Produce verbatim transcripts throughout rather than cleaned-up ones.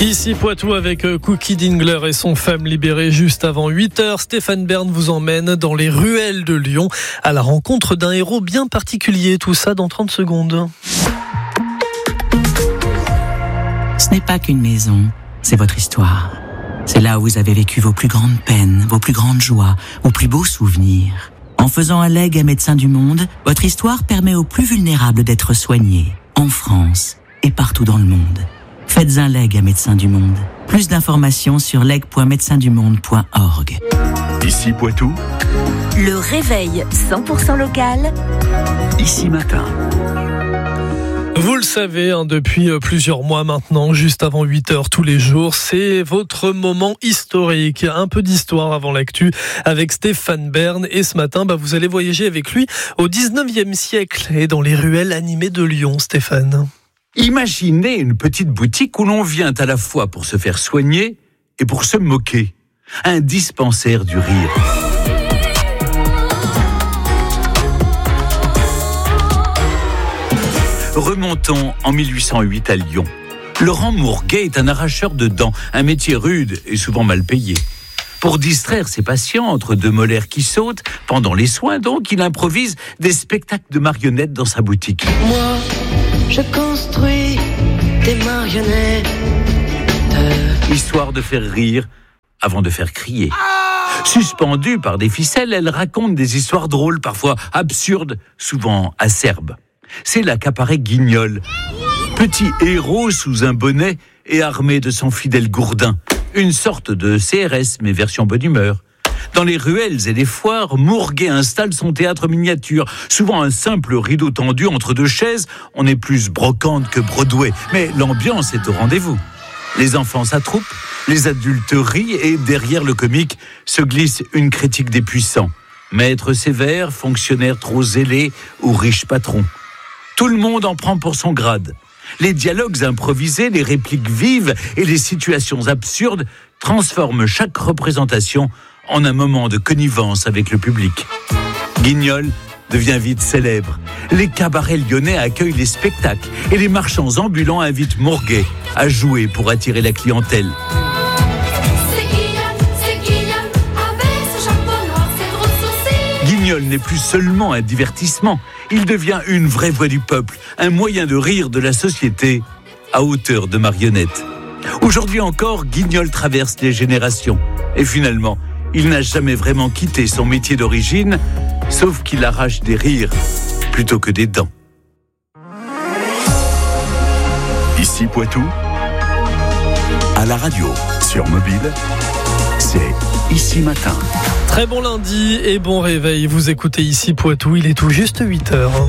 Ici Poitou avec Cookie Dingler et son femme libérée juste avant huit heures. Stéphane Bern vous emmène dans les ruelles de Lyon à la rencontre d'un héros bien particulier. Tout ça dans trente secondes. Ce n'est pas qu'une maison, c'est votre histoire. C'est là où vous avez vécu vos plus grandes peines, vos plus grandes joies, vos plus beaux souvenirs. En faisant un legs à Médecins du Monde, votre histoire permet aux plus vulnérables d'être soignés, en France et partout dans le monde. Faites un legs à Médecins du Monde. Plus d'informations sur leg point médecins du monde point org. Ici Poitou. Le réveil cent pour cent local. Ici Matin. Vous le savez, hein, depuis plusieurs mois maintenant, juste avant huit heures tous les jours, c'est votre moment historique. Un peu d'histoire avant l'actu avec Stéphane Bern. Et ce matin, bah, vous allez voyager avec lui au dix-neuvième siècle et dans les ruelles animées de Lyon, Stéphane. Imaginez une petite boutique où l'on vient à la fois pour se faire soigner et pour se moquer. Un dispensaire du rire. Remontons en mille huit cent huit à Lyon. Laurent Mourguet est un arracheur de dents, un métier rude et souvent mal payé. Pour distraire ses patients entre deux molaires qui sautent, pendant les soins donc, il improvise des spectacles de marionnettes dans sa boutique. Moi, je construis des marionnettes. Histoire de faire rire avant de faire crier. Suspendue par des ficelles, elle raconte des histoires drôles, parfois absurdes, souvent acerbes. C'est là qu'apparaît Guignol, petit héros sous un bonnet et armé de son fidèle gourdin. Une sorte de C R S, mais version bonne humeur. Dans les ruelles et les foires, Mourguet installe son théâtre miniature. Souvent un simple rideau tendu entre deux chaises. On est plus brocante que Broadway, mais l'ambiance est au rendez-vous. Les enfants s'attroupent, les adultes rient et derrière le comique se glisse une critique des puissants. Maître sévère, fonctionnaire trop zélé ou riche patron. Tout le monde en prend pour son grade. Les dialogues improvisés, les répliques vives et les situations absurdes transforment chaque représentation en un moment de connivence avec le public. Guignol devient vite célèbre. Les cabarets lyonnais accueillent les spectacles et les marchands ambulants invitent Mourguet à jouer pour attirer la clientèle. Guignol n'est plus seulement un divertissement, il devient une vraie voix du peuple, un moyen de rire de la société à hauteur de marionnette. Aujourd'hui encore, Guignol traverse les générations et finalement, il n'a jamais vraiment quitté son métier d'origine, sauf qu'il arrache des rires plutôt que des dents. Ici Poitou, à la radio, sur mobile, c'est Ici Matin. Très bon lundi et bon réveil. Vous écoutez Ici Poitou, il est tout juste huit heures.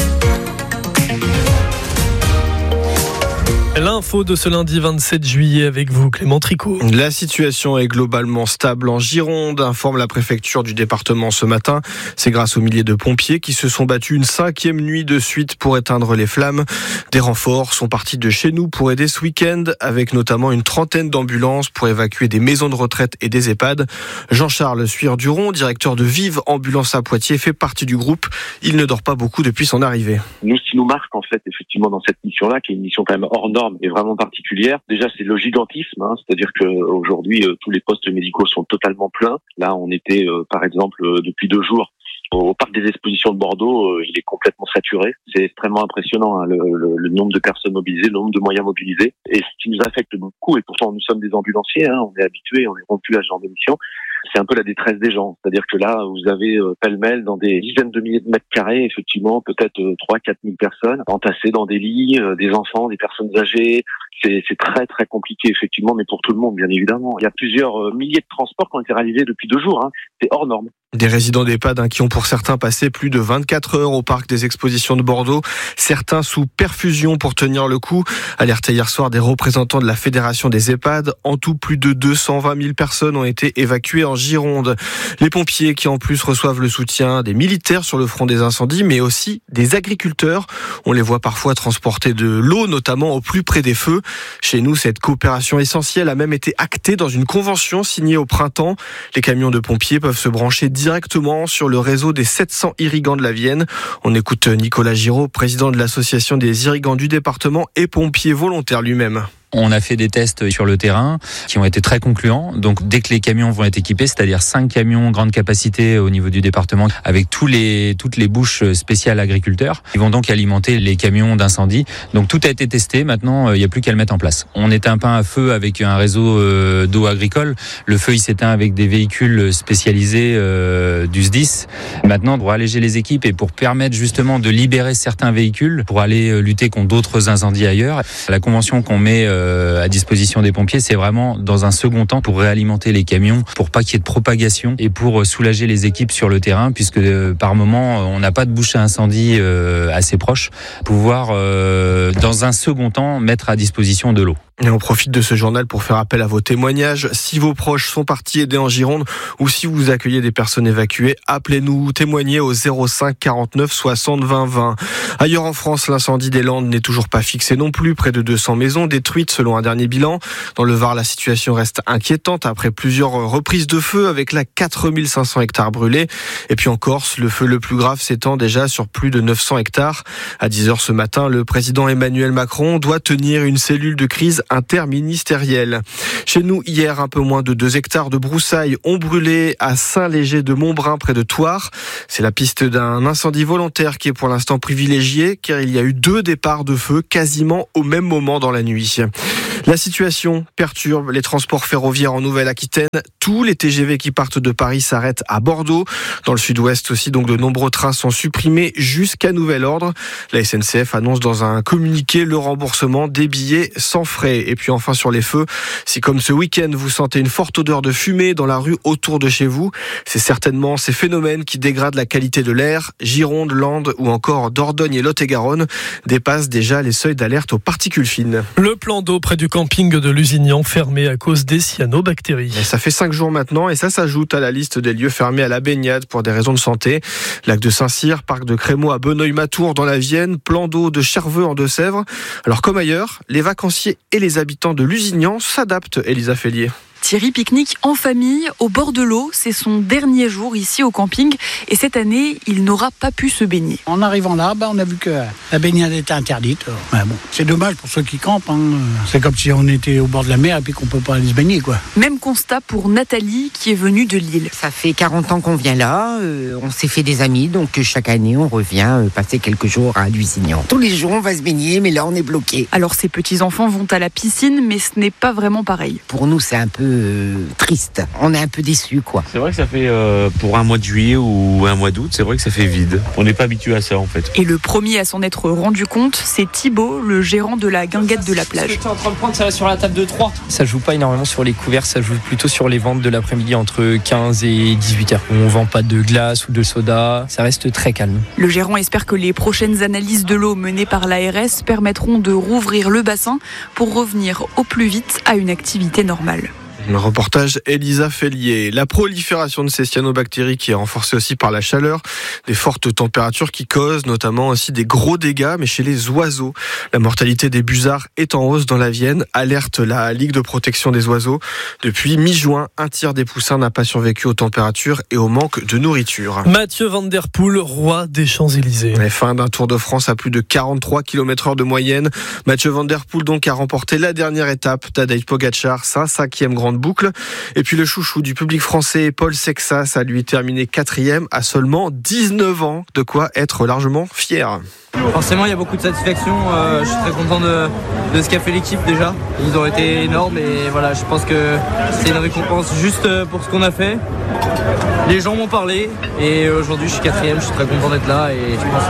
L'info de ce lundi vingt-sept juillet avec vous, Clément Tricot. La situation est globalement stable en Gironde, informe la préfecture du département ce matin. C'est grâce aux milliers de pompiers qui se sont battus une cinquième nuit de suite pour éteindre les flammes. Des renforts sont partis de chez nous pour aider ce week-end, avec notamment une trentaine d'ambulances pour évacuer des maisons de retraite et des EHPAD. Jean-Charles Suire-Duron, directeur de Vive Ambulance à Poitiers, fait partie du groupe. Il ne dort pas beaucoup depuis son arrivée. Nous, ce qui nous marque en fait, effectivement, dans cette mission-là, qui est une mission quand même hors norme et vraiment particulière. Déjà, c'est le gigantisme, hein, c'est-à-dire que aujourd'hui, euh, tous les postes médicaux sont totalement pleins. Là, on était, euh, par exemple, euh, depuis deux jours au parc des expositions de Bordeaux, euh, il est complètement saturé. C'est extrêmement impressionnant, hein, le, le, le nombre de personnes mobilisées, le nombre de moyens mobilisés. Et ce qui nous affecte beaucoup, et pourtant nous sommes des ambulanciers, hein, on est habitués, on est rompus à ce genre de mission, c'est un peu la détresse des gens. C'est-à-dire que là, vous avez euh, pêle-mêle dans des dizaines de milliers de mètres carrés, effectivement, peut-être euh, trois à quatre mille personnes entassées dans des lits, euh, des enfants, des personnes âgées. C'est, c'est très très compliqué, effectivement, mais pour tout le monde, bien évidemment. Il y a plusieurs euh, milliers de transports qui ont été réalisés depuis deux jours. Hein. C'est hors norme. Des résidents d'EHPAD hein, qui ont pour certains passé plus de vingt-quatre heures au parc des expositions de Bordeaux, certains sous perfusion pour tenir le coup. Alerté hier soir des représentants de la Fédération des EHPAD. En tout, plus de deux cent vingt mille personnes ont été évacuées en Gironde. Les pompiers qui en plus reçoivent le soutien des militaires sur le front des incendies, mais aussi des agriculteurs. On les voit parfois transporter de l'eau, notamment au plus près des feux. Chez nous, cette coopération essentielle a même été actée dans une convention signée au printemps. Les camions de pompiers peuvent se brancher directement sur le réseau des sept cents irrigants de la Vienne. On écoute Nicolas Giraud, président de l'association des irrigants du département et pompier volontaire lui-même. On a fait des tests sur le terrain qui ont été très concluants. Donc dès que les camions vont être équipés, c'est-à-dire cinq camions grande capacité au niveau du département avec tous les, toutes les bouches spéciales agriculteurs, ils vont donc alimenter les camions d'incendie. Donc tout a été testé, maintenant il n'y a plus qu'à le mettre en place. On éteint pas un feu avec un réseau d'eau agricole, le feu il s'éteint avec des véhicules spécialisés euh, du S D I S. Maintenant pour alléger les équipes et pour permettre justement de libérer certains véhicules pour aller lutter contre d'autres incendies ailleurs, la convention qu'on met euh, à disposition des pompiers, c'est vraiment dans un second temps pour réalimenter les camions, pour pas qu'il y ait de propagation et pour soulager les équipes sur le terrain, puisque euh, par moment on n'a pas de bouche à incendie euh, assez proche, pouvoir euh, dans un second temps mettre à disposition de l'eau. Et on profite de ce journal pour faire appel à vos témoignages. Si vos proches sont partis aider en Gironde ou si vous accueillez des personnes évacuées, appelez-nous, témoignez au zéro cinq quarante-neuf soixante vingt vingt. Ailleurs en France, l'incendie des Landes n'est toujours pas fixé non plus. Près de deux cents maisons détruites selon un dernier bilan. Dans le Var, la situation reste inquiétante après plusieurs reprises de feu avec là quatre mille cinq cents hectares brûlés. Et puis en Corse, le feu le plus grave s'étend déjà sur plus de neuf cents hectares. À dix heures ce matin, le président Emmanuel Macron doit tenir une cellule de crise interministérielle. Chez nous, hier, un peu moins de deux hectares de broussailles ont brûlé à Saint-Léger-de-Montbrun, près de Thouars. C'est la piste d'un incendie volontaire qui est pour l'instant privilégiée, car il y a eu deux départs de feu quasiment au même moment dans la nuit. La situation perturbe les transports ferroviaires en Nouvelle-Aquitaine. Tous les T G V qui partent de Paris s'arrêtent à Bordeaux. Dans le sud-ouest aussi, donc de nombreux trains sont supprimés jusqu'à nouvel ordre. La S N C F annonce dans un communiqué le remboursement des billets sans frais. Et puis enfin sur les feux, si comme ce week-end vous sentez une forte odeur de fumée dans la rue autour de chez vous, c'est certainement ces phénomènes qui dégradent la qualité de l'air. Gironde, Landes ou encore Dordogne et Lot-et-Garonne dépassent déjà les seuils d'alerte aux particules fines. Le plan d'eau près du camping de Lusignan fermé à cause des cyanobactéries. Et ça fait cinq jours maintenant et ça s'ajoute à la liste des lieux fermés à la baignade pour des raisons de santé. Lac de Saint-Cyr, parc de Crémaux à Bonneuil-Matour dans la Vienne, plan d'eau de Cherveux en Deux-Sèvres. Alors comme ailleurs, les vacanciers et les habitants de Lusignan s'adaptent, Elisa Fellier. Thierry pique-nique en famille au bord de l'eau. C'est son dernier jour ici au camping et cette année, il n'aura pas pu se baigner. En arrivant là, bah, on a vu que la baignade était interdite. Ouais, bon, c'est dommage pour ceux qui campent. Hein. C'est comme si on était au bord de la mer et puis qu'on peut pas aller se baigner, quoi. Même constat pour Nathalie qui est venue de Lille. Ça fait quarante ans qu'on vient là. Euh, on s'est fait des amis, donc chaque année on revient euh, passer quelques jours à Lusignan. Tous les jours on va se baigner, mais là on est bloqué. Alors ces petits-enfants vont à la piscine, mais ce n'est pas vraiment pareil. Pour nous c'est un peu Euh, triste. On est un peu déçus, quoi. C'est vrai que ça fait euh, pour un mois de juillet ou un mois d'août, c'est vrai que ça fait vide. On n'est pas habitué à ça en fait. Et le premier à s'en être rendu compte, c'est Thibaut, le gérant de la guinguette de la plage. Ce que tu es en train de prendre, ça va sur la table de trois. Ça joue pas énormément sur les couverts, ça joue plutôt sur les ventes de l'après-midi entre quinze et dix-huit heures. On vend pas de glace ou de soda, ça reste très calme. Le gérant espère que les prochaines analyses de l'eau menées par l'A R S permettront de rouvrir le bassin pour revenir au plus vite à une activité normale. Le reportage Elisa Fellier. La prolifération de ces cyanobactéries qui est renforcée aussi par la chaleur, des fortes températures qui causent notamment aussi des gros dégâts, mais chez les oiseaux. La mortalité des busards est en hausse dans la Vienne, alerte la Ligue de protection des oiseaux. Depuis mi-juin, un tiers des poussins n'a pas survécu aux températures et au manque de nourriture. Mathieu Van Der Poel, roi des Champs-Élysées. La fin d'un Tour de France à plus de quarante-trois kilomètres heure de moyenne. Mathieu Van Der Poel donc a remporté la dernière étape. Tadej Pogacar, sa cinquième grande boucle. Et puis le chouchou du public français, Paul Sexas, a lui terminé quatrième à seulement dix-neuf ans. De quoi être largement fier. Forcément, il y a beaucoup de satisfaction. Euh, je suis très content de, de ce qu'a fait l'équipe déjà. Ils ont été énormes et voilà, je pense que c'est une récompense juste pour ce qu'on a fait. Les gens m'ont parlé et aujourd'hui je suis quatrième, je suis très content d'être là et je pense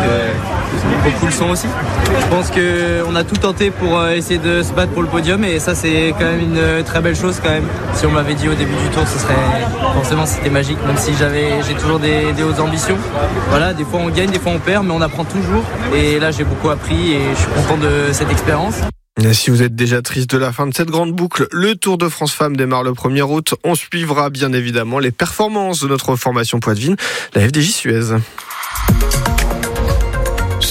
que beaucoup le sont aussi. Je pense qu'on a tout tenté pour essayer de se battre pour le podium et ça c'est quand même une très belle chose quand même. Si on m'avait dit au début du tour, ce serait forcément c'était magique, même si j'avais j'ai toujours des, des hautes ambitions. Voilà, des fois on gagne, des fois on perd, mais on apprend toujours. Et là j'ai beaucoup appris et je suis content de cette expérience. Et si vous êtes déjà triste de la fin de cette grande boucle, le Tour de France Femmes démarre le premier août. On suivra bien évidemment les performances de notre formation Poitvin, la F D J Suez.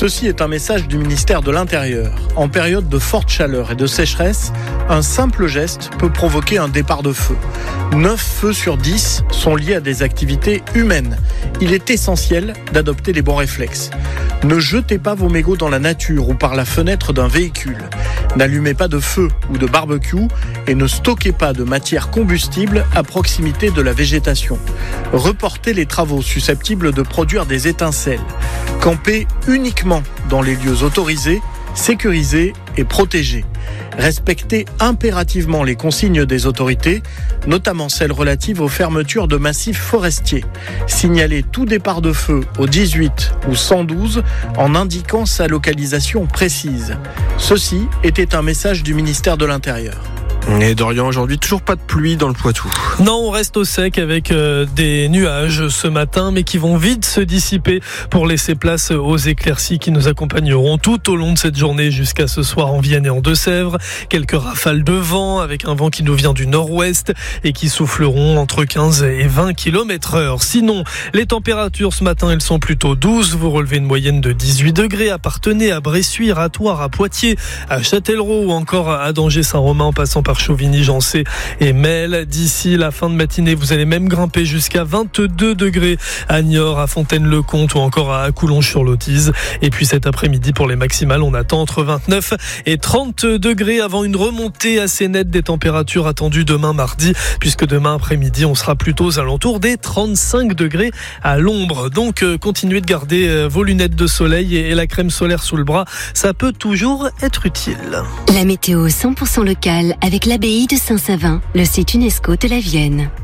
Ceci est un message du ministère de l'Intérieur. En période de forte chaleur et de sécheresse, un simple geste peut provoquer un départ de feu. neuf feux sur dix sont liés à des activités humaines. Il est essentiel d'adopter les bons réflexes. Ne jetez pas vos mégots dans la nature ou par la fenêtre d'un véhicule. N'allumez pas de feu ou de barbecue et ne stockez pas de matière combustible à proximité de la végétation. Reportez les travaux susceptibles de produire des étincelles. Campez uniquement dans les lieux autorisés, sécurisés et protégés. Respectez impérativement les consignes des autorités, notamment celles relatives aux fermetures de massifs forestiers. Signalez tout départ de feu au dix-huit ou cent douze en indiquant sa localisation précise. Ceci était un message du ministère de l'Intérieur. Et Dorian, aujourd'hui, toujours pas de pluie dans le Poitou. Non, on reste au sec avec euh, des nuages ce matin, mais qui vont vite se dissiper pour laisser place aux éclaircies qui nous accompagneront tout au long de cette journée jusqu'à ce soir en Vienne et en Deux-Sèvres. Quelques rafales de vent avec un vent qui nous vient du nord-ouest et qui souffleront entre quinze et vingt kilomètres heure. Sinon, les températures ce matin, elles sont plutôt douces. Vous relevez une moyenne de dix-huit degrés à Parthenay, à Bressuire, à Thouars, à Poitiers, à Châtellerault ou encore à Danger-Saint-Romain en passant par Chauvigny, Jancé et Mel. D'ici la fin de matinée, vous allez même grimper jusqu'à vingt-deux degrés à Niort, à Fontaine-le-Comte ou encore à Coulonges-sur-Lotise. Et puis cet après-midi, pour les maximales, on attend entre vingt-neuf et trente degrés avant une remontée assez nette des températures attendues demain mardi, puisque demain après-midi, on sera plutôt aux alentours des trente-cinq degrés à l'ombre. Donc, euh, continuez de garder euh, vos lunettes de soleil et, et la crème solaire sous le bras. Ça peut toujours être utile. La météo cent pour cent locale avec l'abbaye de Saint-Savin, le site UNESCO de la Vienne.